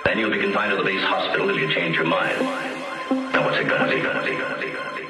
Then you'll be confined to the base hospital if you change your mind. Now what's it gonna be?